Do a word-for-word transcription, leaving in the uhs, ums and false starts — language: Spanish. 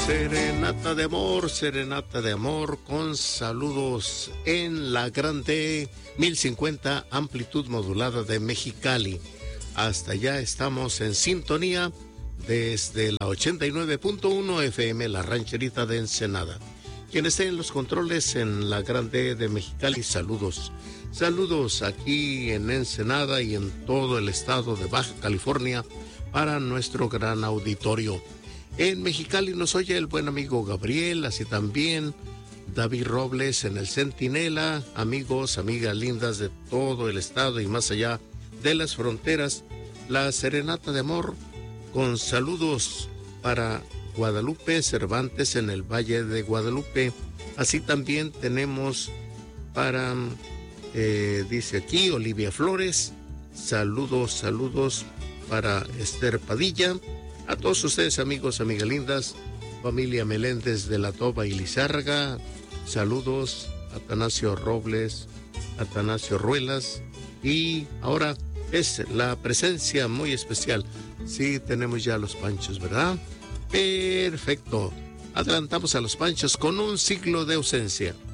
Serenata de amor, serenata de amor, con saludos en la grande mil cincuenta amplitud modulada de Mexicali. Hasta allá estamos en sintonía desde la ochenta y nueve punto uno F M, la rancherita de Ensenada. Quien esté en los controles en la grande de Mexicali, saludos. Saludos aquí en Ensenada y en todo el estado de Baja California para nuestro gran auditorio. En Mexicali nos oye el buen amigo Gabriel, así también David Robles en el Centinela, amigos, amigas lindas de todo el estado y más allá de las fronteras, la serenata de amor con saludos para Guadalupe Cervantes en el Valle de Guadalupe. Así también tenemos para, eh, dice aquí, Olivia Flores, saludos, saludos para Esther Padilla. A todos ustedes, amigos, amigas lindas, familia Meléndez de la Toba y Lizárraga, saludos, Atanasio Robles, Atanasio Ruelas, y ahora es la presencia muy especial. Sí, tenemos ya los panchos, ¿verdad? Perfecto. Adelantamos a los panchos con un siglo de ausencia.